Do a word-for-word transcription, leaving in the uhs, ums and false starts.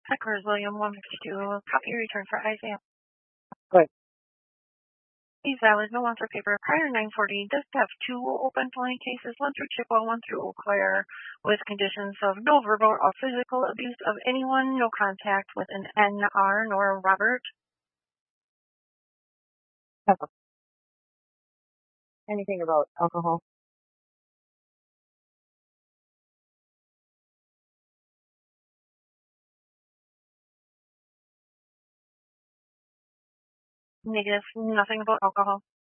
Peckers, William, one fifty-two. Copy returned for Isaiah. Good. He's valid, no longer paper. Prior nine forty does have two open polling cases, one through Chippewa, one through Eau Claire, with conditions of no verbal or physical abuse of anyone, no contact with an N R nor Robert. Pepper. Anything about alcohol? Negative, nothing about alcohol.